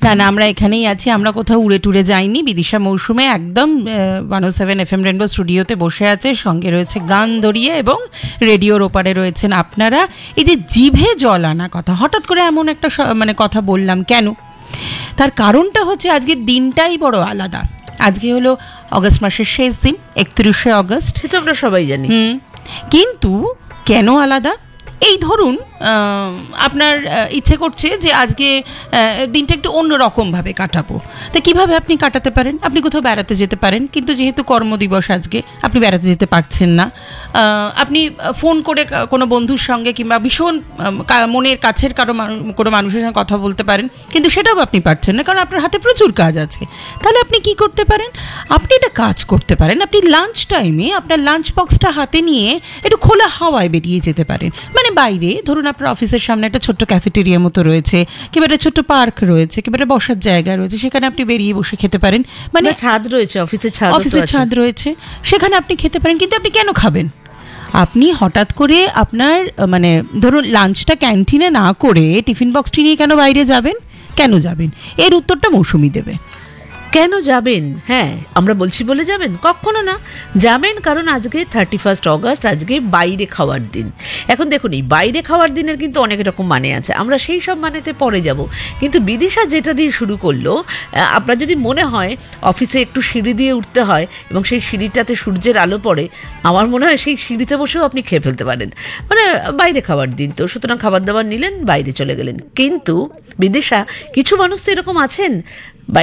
না না, আমরা এখানেই আছি, আমরা কোথাও উড়ে টুড়ে যাইনি। বিদিশা মৌসুমে একদম 107 FM রেনবো স্টুডিওতে বসে আছে, সঙ্গে রয়েছে গান দড়িয়ে এবং রেডিওর ওপারে রয়েছেন আপনারা। এই যে জিভে জল আনা কথা, হঠাৎ করে এমন একটা মানে কথা বললাম কেন, তার কারণটা হচ্ছে আজকের দিনটাই বড় আলাদা। আজকে হলো অগস্ট মাসের শেষ দিন, 31শে অগস্ট, সেটা আমরা সবাই জানি। কিন্তু কেন আলাদা? এই ধরুন আপনার ইচ্ছে করছে যে আজকে দিনটা একটু অন্যরকমভাবে কাটাবো, তা কীভাবে আপনি কাটাতে পারেন? আপনি কোথাও বেড়াতে যেতে পারেন, কিন্তু যেহেতু কর্মদিবস আজকে আপনি বেড়াতে যেতে পারছেন না। আপনি ফোন করে কোনো বন্ধুর সঙ্গে কিংবা ভীষণ মনের কাছের কোনো মানুষের সঙ্গে কথা বলতে পারেন, কিন্তু সেটাও আপনি পারছেন না, কারণ আপনার হাতে প্রচুর কাজ আছে। তাহলে আপনি কি করতে পারেন? আপনি একটা কাজ করতে পারেন, আপনি লাঞ্চ টাইমে আপনার লাঞ্চ বক্সটা হাতে নিয়ে একটু খোলা হাওয়ায় বেরিয়ে যেতে পারেন। মানে বাইরে ধরুন আপনার অফিসের সামনে একটা ছোট্ট ক্যাফেটেরিয়া মতো রয়েছে, কিংবা একটা ছোট্ট পার্ক রয়েছে, কিংবা একটা বসার জায়গা রয়েছে, সেখানে আপনি বেরিয়ে বসে খেতে পারেন। মানে ছাদ রয়েছে, অফিসের ছাদ রয়েছে, সেখানে আপনি খেতে পারেন। কিন্তু আপনি কেন খাবেন? আপনি হঠাৎ করে আপনার মানে ধরুন লাঞ্চটা ক্যান্টিনে না করে টিফিন বক্সটি নিয়ে কেন বাইরে যাবেন? কেন যাবেন? এর উত্তরটা মৌসুমি দেবে। কেন যাবেন? হ্যাঁ, আমরা বলছি বলে যাবেন? কখনো না, যাবেন কারণ আজকে 31 অগস্ট, আজকে বাইরে খাওয়ার দিন। এখন দেখুন, এই বাইরে খাওয়ার দিনের কিন্তু অনেক রকম মানে আছে, আমরা সেই সব মানেতে পরে যাব। কিন্তু বিদিশা যেটা দিয়ে শুরু করলো, আপনার যদি মনে হয় অফিসে একটু সিঁড়ি দিয়ে উঠতে হয় এবং সেই সিঁড়িটাতে সূর্যের আলো পড়ে, আমার মনে হয় সেই সিঁড়িতে বসেও আপনি খেয়ে ফেলতে পারেন। মানে বাইরে খাওয়ার দিন তো, সুতরাং খাবার দাবার নিলেন, বাইরে চলে গেলেন। কিন্তু বিদিশা, কিছু মানুষ তো এরকম আছেন